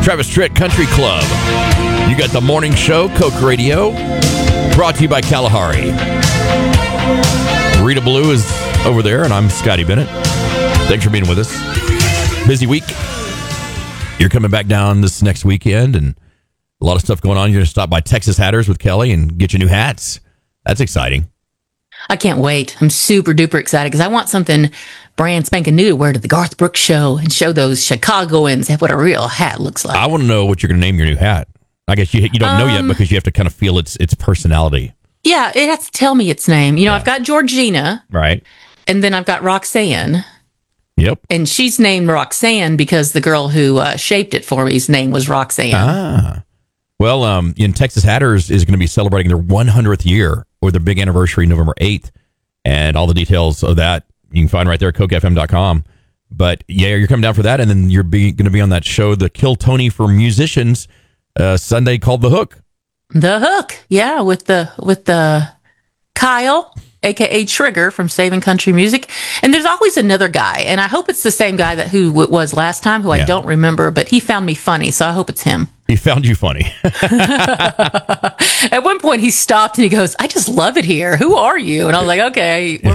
Travis Tritt Country Club. You got the morning show, Coke Radio, brought to you by Kalahari. Rita Blue is over there, and I'm Scotty Bennett. Thanks for being with us. Busy week. You're coming back down this next weekend, and a lot of stuff going on. You're going to stop by Texas Hatters with Kelly and get your new hats. That's exciting. I can't wait. I'm super duper excited because I want something brand spanking new to wear to the Garth Brooks show and show those Chicagoans what a real hat looks like. I want to know what you're going to name your new hat. I guess you don't know yet because you have to kind of feel its personality. Yeah, it has to tell me its name. You know, I've got Georgina. Right. And then I've got Roxanne. Yep. And she's named Roxanne because the girl who shaped it for me's name was Roxanne. Ah. Well, in Texas Hatters is going to be celebrating their 100th year or their big anniversary, November 8th. And all the details of that you can find right there at cokefm.com. But yeah, you're coming down for that. And then you're going to be on that show, the Kill Tony for Musicians, Sunday called The Hook. The Hook. Yeah, with the Kyle, a.k.a. Trigger from Saving Country Music. And there's always another guy. And I hope it's the same guy who it was last time, who I don't remember. But he found me funny, so I hope it's him. He found you funny. At one point, he stopped and he goes, I just love it here. Who are you? And I was like, okay,